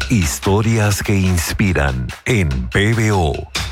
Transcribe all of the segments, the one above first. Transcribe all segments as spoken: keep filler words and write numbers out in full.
Historias que inspiran en P B O.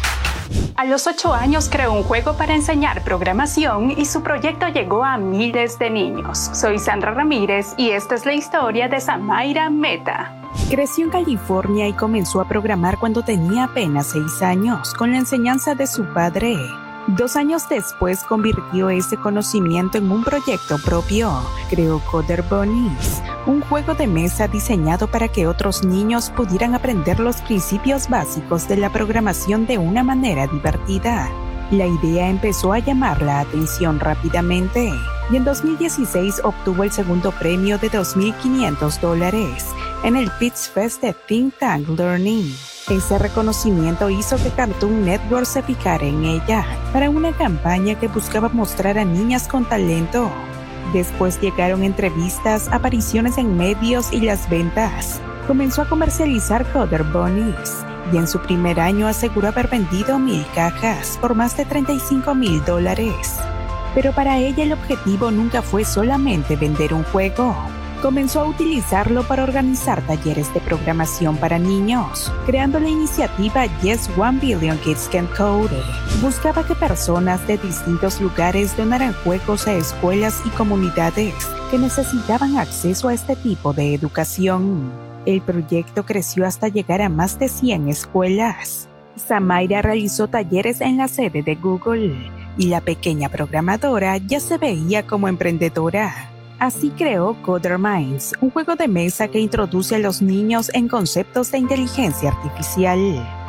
A los ocho años creó un juego para enseñar programación y su proyecto llegó a miles de niños. Soy Sandra Ramírez y esta es la historia de Samaira Mehta. Creció en California y comenzó a programar cuando tenía apenas seis años, con la enseñanza de su padre. Dos años después convirtió ese conocimiento en un proyecto propio. Creó Coder Bunnies, un juego de mesa diseñado para que otros niños pudieran aprender los principios básicos de la programación de una manera divertida. La idea empezó a llamar la atención rápidamente y en dos mil dieciséis obtuvo el segundo premio de dos mil quinientos dólares en el Pitch Fest de Think Tank Learning. Ese reconocimiento hizo que Cartoon Network se ficara en ella para una campaña que buscaba mostrar a niñas con talento. Después llegaron entrevistas, apariciones en medios y las ventas. Comenzó a comercializar Coder Bunnies y en su primer año aseguró haber vendido mil cajas por más de treinta y cinco mil dólares. Pero para ella el objetivo nunca fue solamente vender un juego. Comenzó a utilizarlo para organizar talleres de programación para niños, creando la iniciativa Yes One Billion Kids Can Code. Buscaba que personas de distintos lugares donaran juegos a escuelas y comunidades que necesitaban acceso a este tipo de educación. El proyecto creció hasta llegar a más de cien escuelas. Samaira realizó talleres en la sede de Google y la pequeña programadora ya se veía como emprendedora. Así creó Coder Minds, un juego de mesa que introduce a los niños en conceptos de inteligencia artificial.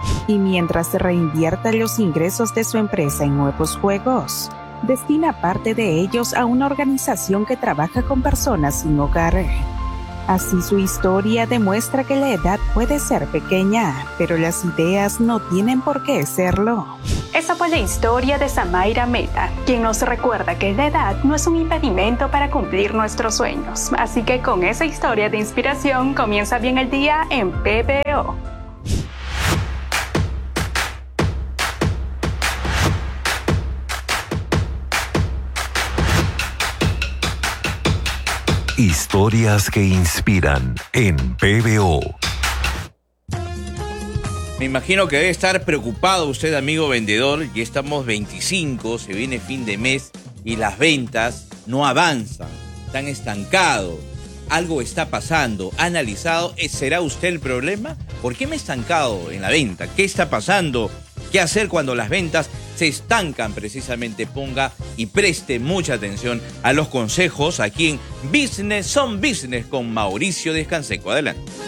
Y mientras se reinvierte los ingresos de su empresa en nuevos juegos, destina parte de ellos a una organización que trabaja con personas sin hogar. Así su historia demuestra que la edad puede ser pequeña, pero las ideas no tienen por qué serlo. Esa fue la historia de Samaira Mehta, quien nos recuerda que la edad no es un impedimento para cumplir nuestros sueños. Así que con esa historia de inspiración comienza bien el día en P B O. Historias que inspiran en P B O. Me imagino que debe estar preocupado usted, amigo vendedor. Ya estamos veinticinco, se viene fin de mes y las ventas no avanzan, están estancados. Algo está pasando. ¿Ha analizado? ¿Será usted el problema? ¿Por qué me he estancado en la venta? ¿Qué está pasando? ¿Qué hacer cuando las ventas se estancan? Precisamente ponga y preste mucha atención a los consejos aquí en Business on Business con Mauricio Descanseco. Adelante.